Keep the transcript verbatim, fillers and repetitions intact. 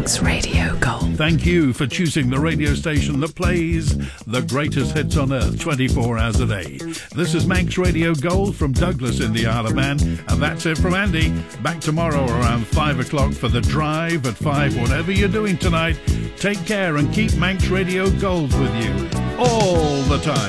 Manx Radio Gold. Thank you for choosing the radio station that plays the greatest hits on earth twenty-four hours a day. This is Manx Radio Gold from Douglas in the Isle of Man, and that's it from Andy. Back tomorrow around five o'clock for The Drive at five. Whatever you're doing tonight, take care and keep Manx Radio Gold with you all the time.